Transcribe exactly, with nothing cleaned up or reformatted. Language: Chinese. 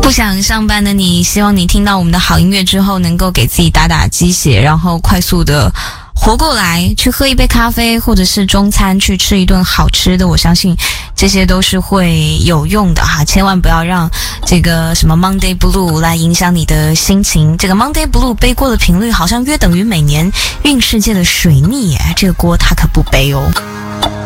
不想上班的你，希望你听到我们的好音乐之后，能够给自己打打鸡血，然后快速的活过来，去喝一杯咖啡，或者是中餐去吃一顿好吃的，我相信这些都是会有用的哈，千万不要让这个什么 Monday Blue 来影响你的心情。这个 Monday Blue 背锅的频率好像约等于每年运世界的水逆耶，这个锅它可不背哦。